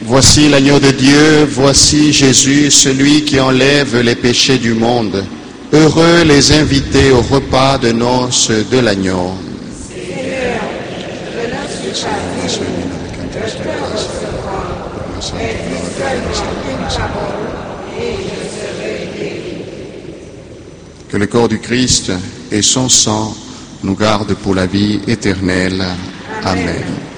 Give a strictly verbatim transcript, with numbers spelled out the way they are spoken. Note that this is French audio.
Voici l'agneau de Dieu, voici Jésus, celui qui enlève les péchés du monde. Heureux les invités au repas de noces de l'agneau. Que le corps du Christ et son sang nous gardent pour la vie éternelle. Amen.